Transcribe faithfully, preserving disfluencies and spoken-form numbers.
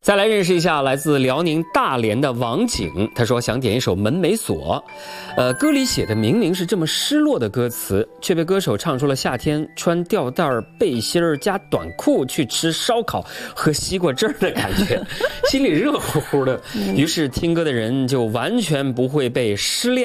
再来认识一下来自辽宁大连的王景，他说想点一首《门没锁》，呃，歌里写的明明是这么失落的歌词，却被歌手唱出了夏天穿吊带背心儿加短裤去吃烧烤、喝西瓜汁儿的感觉，心里热乎乎的。于是听歌的人就完全不会被失恋